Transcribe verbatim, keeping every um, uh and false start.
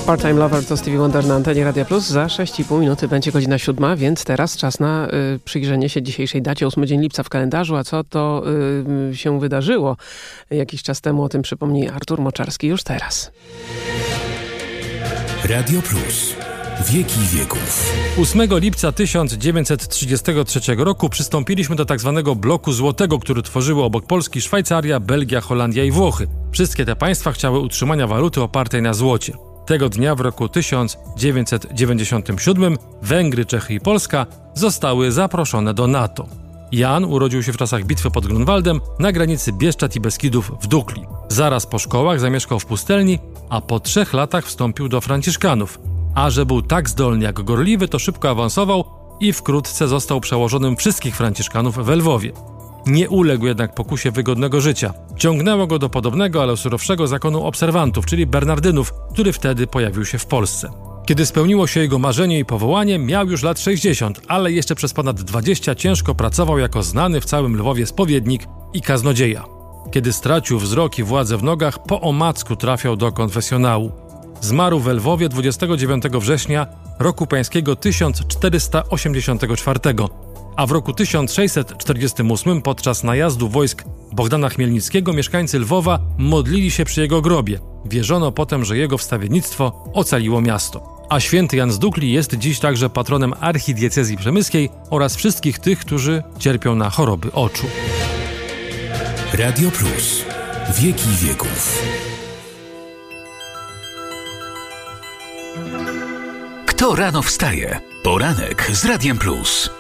Part-Time Lover to Stevie Wonder na antenie Radia Plus. Za sześć i pół minuty będzie godzina siódma, więc teraz czas na y, przyjrzenie się dzisiejszej dacie, ósmy dzień lipca w kalendarzu. A co to y, się wydarzyło jakiś czas temu, o tym przypomni Artur Moczarski już teraz. Radio Plus. Wieki wieków. ósmego lipca tysiąc dziewięćset trzydziestego trzeciego roku przystąpiliśmy do tzw. bloku złotego, który tworzyły obok Polski Szwajcaria, Belgia, Holandia i Włochy. Wszystkie te państwa chciały utrzymania waluty opartej na złocie. Tego dnia w roku tysiąc dziewięćset dziewięćdziesiątym siódmym Węgry, Czechy i Polska zostały zaproszone do NATO. Jan urodził się w czasach bitwy pod Grunwaldem na granicy Bieszczad i Beskidów w Dukli. Zaraz po szkołach zamieszkał w pustelni, a po trzech latach wstąpił do Franciszkanów. A że był tak zdolny jak gorliwy, to szybko awansował i wkrótce został przełożonym wszystkich Franciszkanów w Lwowie. Nie uległ jednak pokusie wygodnego życia. Ciągnęło go do podobnego, ale surowszego zakonu obserwantów, czyli Bernardynów, który wtedy pojawił się w Polsce. Kiedy spełniło się jego marzenie i powołanie, miał już lat sześćdziesiąt, ale jeszcze przez ponad dwadzieścia ciężko pracował jako znany w całym Lwowie spowiednik i kaznodzieja. Kiedy stracił wzrok i władzę w nogach, po omacku trafiał do konfesjonału. Zmarł w Lwowie dwudziestego dziewiątego września roku pańskiego tysiąc czterysta osiemdziesiątego czwartego, a w roku tysiąc sześćset czterdziestym ósmym podczas najazdu wojsk Bogdana Chmielnickiego mieszkańcy Lwowa modlili się przy jego grobie. Wierzono potem, że jego wstawiennictwo ocaliło miasto. A święty Jan z Dukli jest dziś także patronem archidiecezji przemyskiej oraz wszystkich tych, którzy cierpią na choroby oczu. Radio Plus. Wieki wieków. Kto rano wstaje? Poranek z Radiem Plus.